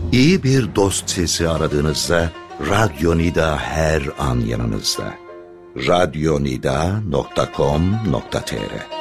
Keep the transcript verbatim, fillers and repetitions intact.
İyi bir dost sesi aradığınızda Radyo Nida her an yanınızda. radyo nida nokta com nokta tr